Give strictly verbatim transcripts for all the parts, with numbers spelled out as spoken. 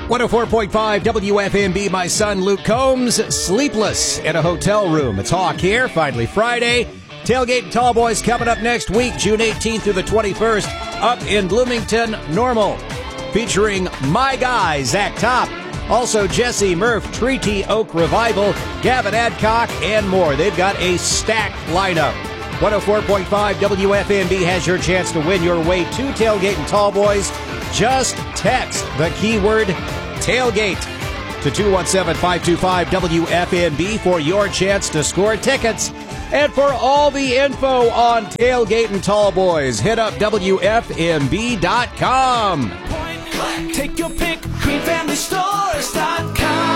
one oh four point five W F M B, my son Luke Combs, sleepless in a hotel room. It's Hawk here, finally Friday. Tailgate and Tall Boys coming up next week, June eighteenth through the twenty-first, up in Bloomington, Normal. Featuring my guy, Zach Top. Also Jesse Murph, Treaty Oak Revival, Gavin Adcock, and more. They've got a stacked lineup. one oh four point five W F M B has your chance to win your way to Tailgate and Tall Boys. Just text the keyword tailgate to two one seven, five two five, W F M B for your chance to score tickets. And for all the info on Tailgate and Tall Boys, hit up W F M B dot com. Take your pick, green family stores dot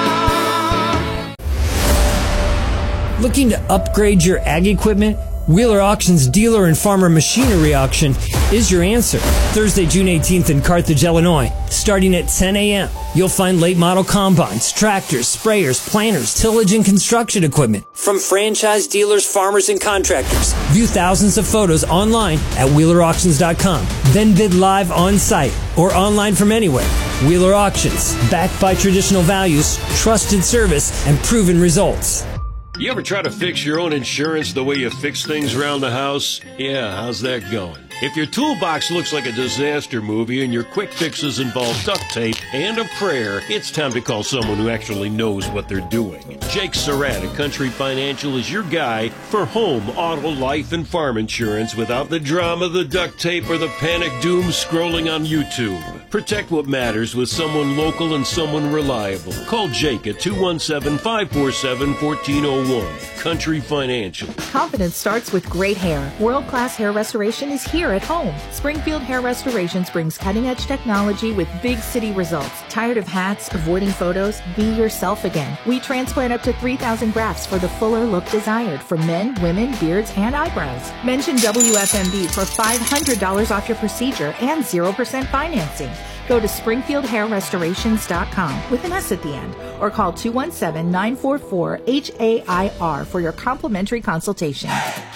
com. Looking to upgrade your ag equipment? Wheeler Auctions Dealer and Farmer Machinery Auction is your answer. Thursday, June eighteenth in Carthage, Illinois, starting at ten a.m. You'll find late model combines, tractors, sprayers, planters, tillage, and construction equipment from franchise dealers, farmers, and contractors. View thousands of photos online at Wheeler Auctions dot com. Then bid live on site or online from anywhere. Wheeler Auctions, backed by traditional values, trusted service, and proven results. You ever try to fix your own insurance the way you fix things around the house? Yeah, how's that going? If your toolbox looks like a disaster movie and your quick fixes involve duct tape and a prayer, it's time to call someone who actually knows what they're doing. Jake Surratt at Country Financial is your guy for home, auto, life, and farm insurance without the drama, the duct tape, or the panic doom scrolling on YouTube. Protect what matters with someone local and someone reliable. Call Jake at two one seven, five four seven, one four zero one. Country Financial. Confidence starts with great hair. World-class hair restoration is here at home. Springfield Hair Restorations brings cutting-edge technology with big city results. Tired of hats, avoiding photos? Be yourself again. We transplant up to three thousand grafts for the fuller look desired for men, women, beards, and eyebrows. Mention W F M B for five hundred dollars off your procedure and zero percent financing. Go to Springfield Hair Restorations dot com with an S at the end or call two one seven, nine four four, H A I R for your complimentary consultation.